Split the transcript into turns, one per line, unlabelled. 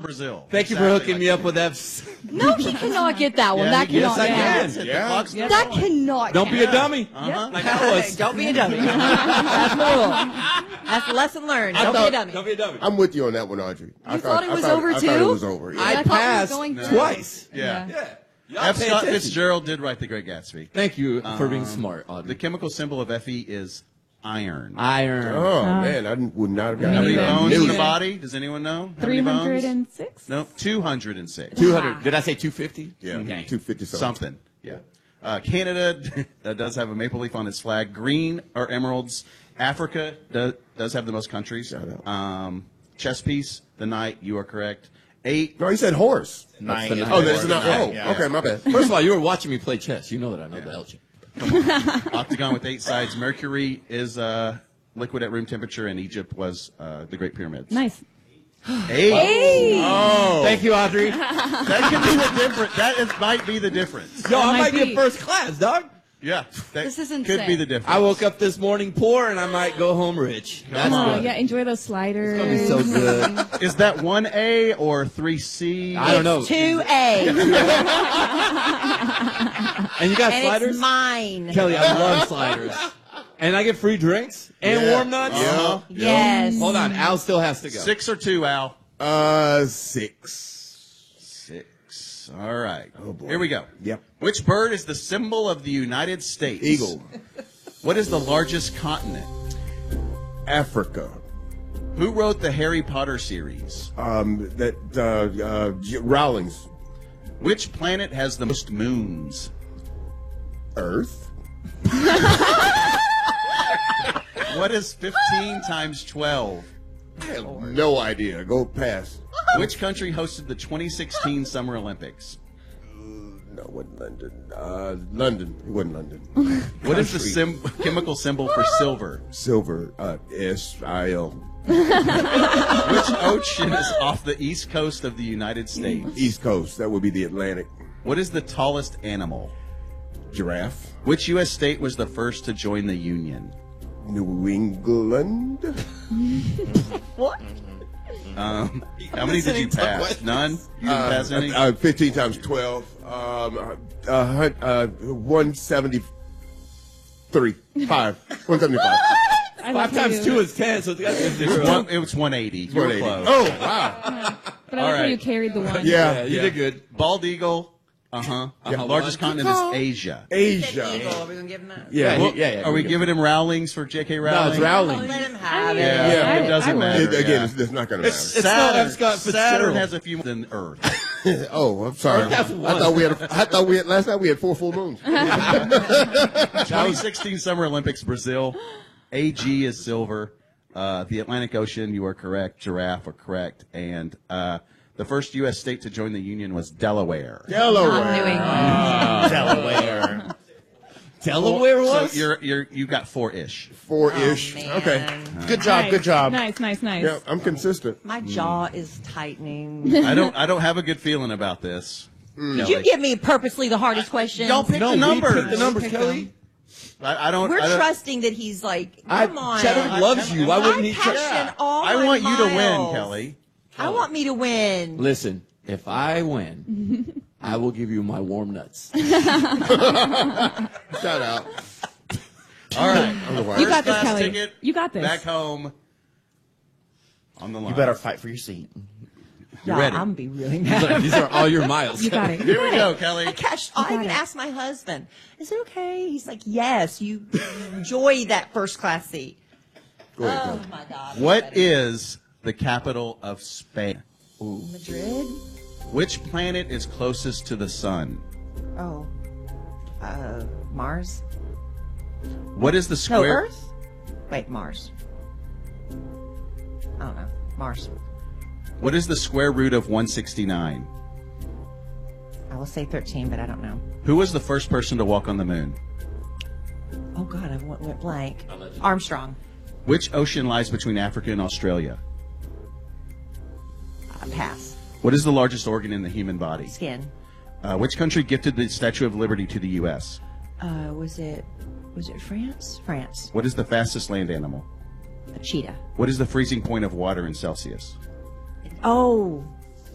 Brazil.
Thank you for hooking me up with that.
No, he cannot get that one.
Yeah,
That
yes,
cannot
I
count.
can.
Yeah.
Yeah.
That cannot
Don't be a
count.
dummy.
Uh-huh.
Like I was.
Don't be a dummy. That's the rule. That's the lesson learned. Don't be a dummy.
Don't be a dummy.
I'm with you on that one, Audrey. I
thought it was over,
I thought
too?
it was over. Yeah.
I
thought we were
passed
going to.
twice.
Yeah.
Yeah. Y'all
F.
pay
Scott
attention.
Fitzgerald did write The Great Gatsby.
Thank you for being smart,
The
Audrey.
chemical symbol of Fe is iron.
Iron.
Oh, man, I would not have gotten
How many
that.
bones
Knew
in the
that.
body? Does anyone know? How many bones?
306?
No, 206.
200. Did I say 250?
Yeah.
Okay.
250
Something. Yeah. Canada does have a maple leaf on its flag. Green are emeralds. Africa does have the most countries. Chess piece, the knight. You are correct. 8.
No, he said horse.
That's the
Nine.
nine.
Oh, there's not.
Yeah,
Oh,
yeah.
okay, my bad.
First of all, you were watching me play chess. You know that I know the Elgin.
Octagon with 8 sides. Mercury is liquid at room temperature, and Egypt was the Great Pyramids.
Nice.
8.
Oh,
Thank you, Audrey.
That could be the difference. Might be the difference.
Yo, I
might
might
be.
get first class, dog.
Yeah. That
This is
could
insane.
be the difference.
I woke up this morning poor, and I might go home rich. That's
Oh,
good.
yeah, enjoy those sliders.
It's gonna be so good.
Is that 1A or 3C?
I don't know.
2A.
And you got
And
sliders?
it's mine.
Kelly, I love sliders. And I get free drinks and
Yeah.
warm nuts.
Yeah.
Yes.
Hold on, Al still has to go.
6 or 2, Al?
6.
6. All right.
Oh, boy.
Here we go.
Yep.
Which bird is the symbol of the United States?
Eagle.
What is the largest continent?
Africa.
Who wrote the Harry Potter series?
Rawlings.
Which planet has the most moons?
Earth.
What is 15 times 12?
I have no idea. Go past.
Which country hosted the 2016 Summer Olympics?
No, it wasn't London. London. It wasn't London.
What is the chemical symbol for silver?
Silver. SIL.
Which ocean is off the east coast of the United States?
East Coast. That would be the Atlantic.
What is the tallest animal?
Giraffe.
Which U.S. state was the first to join the Union?
New England.
What?
How many did you pass? None? You didn't pass any?
15 times 12. 173. 175.
I
5
love
times
you.
2 is 10, so it's got to be 0.
It was 180. You were
180.
close.
Oh, wow.
But I
All
like how
right.
you carried the one.
Yeah.
You did good.
Bald eagle. Largest continent is Asia.
Asia.
Eagle. Are we going to give him that?
Yeah,
Well,
yeah.
Are we giving him Rowlings for J.K. Rowling?
No, it's
Oh,
Rowling.
let him have it.
Yeah, it doesn't
I would.
matter.
Again,
Yeah.
it's not going to matter.
It's not F. Scott
Saturn
Fitzgerald.
has a few more than Earth.
Oh, I'm sorry.
Earth has one.
I thought we had last night we had 4 full moons.
2016 Summer Olympics, Brazil. AG is silver. The Atlantic Ocean, you are correct. Giraffe are correct. And the first U.S. state to join the Union was Delaware.
Delaware.
Delaware. Delaware was?
So you got 4-ish.
4-ish.
Man.
Okay.
Good
job. Good job.
Nice.
Yeah, I'm consistent.
My jaw is tightening.
I don't have a good feeling about this.
Did you give me purposely the hardest question?
Y'all pick
No,
the
we
numbers.
picked the numbers, Kelly.
I don't.
We're
I don't,
trusting that he's like, come on.
Cheddar loves you. Why wouldn't he
I'm
trust?
passionate all
I
my
want you to win,
miles.
Kelly.
I want me to win.
Listen, if I win, I will give you my warm nuts.
Shout out.
All right.
You got this,
First class
Kelly.
ticket
You got this.
Back home. On the line.
You better fight for your seat.
You
Yeah,
ready?
I'm be really mad.
These are all your miles.
You got it.
Here we go, Kelly.
I even asked my husband, is it okay? He's like, yes, you enjoy that first class seat. Oh, my God.
What is the capital of Spain?
Madrid?
Which planet is closest to the sun?
Oh. Mars?
What is the
No,
square?
Earth? Wait, Mars. I don't know. Mars.
What is the square root of 169?
I will say 13, but I don't know.
Who was the first person to walk on the moon?
Oh, God, I went blank. Armstrong.
Which ocean lies between Africa and Australia?
Pass.
What is the largest organ in the human body?
Skin.
Which country gifted the Statue of Liberty to the U.S.?
Was it France? France.
What is the fastest land animal?
A cheetah.
What is the freezing point of water in Celsius?
Oh,